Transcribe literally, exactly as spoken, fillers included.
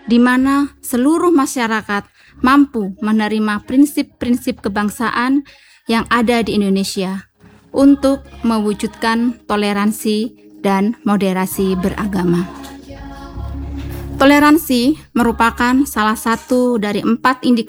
di mana seluruh masyarakat mampu menerima prinsip-prinsip kebangsaan yang ada di Indonesia untuk mewujudkan toleransi dan moderasi beragama. Toleransi merupakan salah satu dari empat indikator